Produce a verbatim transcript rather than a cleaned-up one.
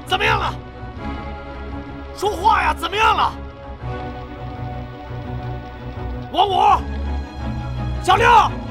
怎么样了？说话呀！怎么样了？王五，小六。